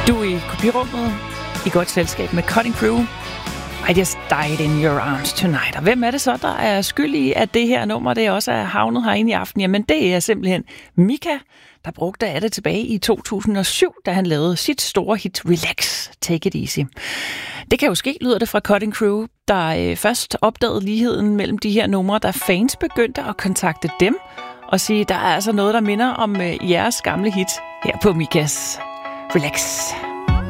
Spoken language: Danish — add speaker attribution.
Speaker 1: Du er i kopirummet i godt selskab med Cutting Crew. I just died in your arms tonight. Og hvem er det så, der er skyld i, at det her nummer det også er havnet herinde i aften? Jamen det er simpelthen Mika, der brugte af det tilbage i 2007, da han lavede sit store hit Relax, Take It Easy. Det kan jo ske, lyder det fra Cutting Crew, der først opdagede ligheden mellem de her numre, da fans begyndte at kontakte dem og sige, der er altså noget, der minder om jeres gamle hit her på Mikas Relax.